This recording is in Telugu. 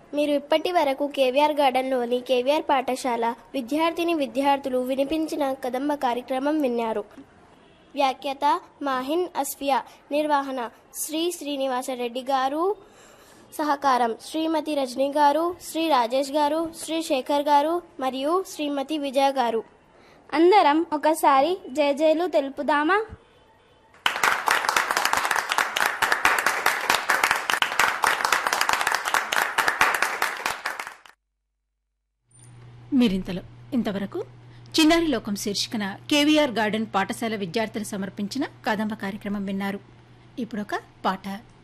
మీరు ఇప్పటి వరకు కేవీఆర్ గార్డెన్లోని కేవీఆర్ పాఠశాల విద్యార్థులు వినిపించిన కదంబ కార్యక్రమం విన్నారు. వ్యాఖ్యాత మాహిన్ అస్ఫియా, నిర్వహణ శ్రీ శ్రీనివాసరెడ్డి గారు, సహకారం శ్రీమతి రజనీ గారు, శ్రీ రాజేష్ గారు, శ్రీ శేఖర్ గారు మరియు శ్రీమతి విజయ గారు. అందరం ఒకసారి జయజయలు తెలుపుదామా? ఇంతవరకు చిన్నారి లోకం శీర్షికన కేవీఆర్ గార్డెన్ పాఠశాల విద్యార్థులు సమర్పించిన కదంబ కార్యక్రమం విన్నారు. ఇప్పుడొక పాట.